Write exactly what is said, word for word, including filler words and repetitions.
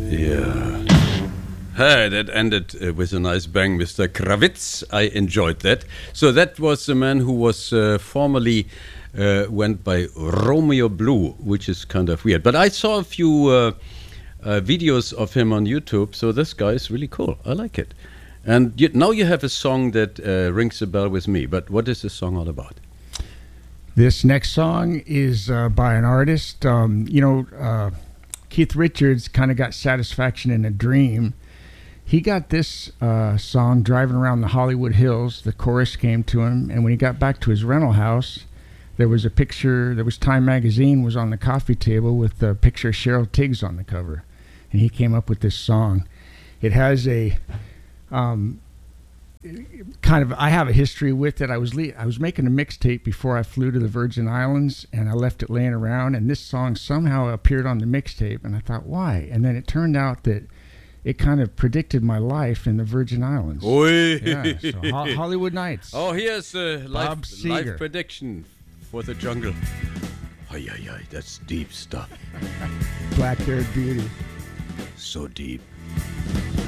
Yeah. Hey, that ended uh, with a nice bang, Mister Kravitz. I enjoyed that. So that was the man who was uh, formerly uh, went by Romeo Blue, which is kind of weird. But I saw a few uh, uh, videos of him on YouTube, so this guy is really cool. I like it. And you, now you have a song that uh, rings a bell with me. But what is this song all about? This next song is uh, by an artist. Um, you know, uh, Keith Richards kind of got satisfaction in a dream. He got this uh, song driving around the Hollywood Hills. The chorus came to him, and when he got back to his rental house, there was a picture. There was Time magazine was on the coffee table with the picture of Cheryl Tiggs on the cover, and he came up with this song. It has a um, kind of. I have a history with it. I was le- I was making a mixtape before I flew to the Virgin Islands, and I left it laying around. And this song somehow appeared on the mixtape, and I thought, why? And then it turned out that it kind of predicted my life in the Virgin Islands. Oy. Yeah, so Ho- Hollywood Nights. Oh, here's a life, Bob Seger. life prediction for the jungle. Ay, ay, ay, that's deep stuff. Black-haired beauty. So deep.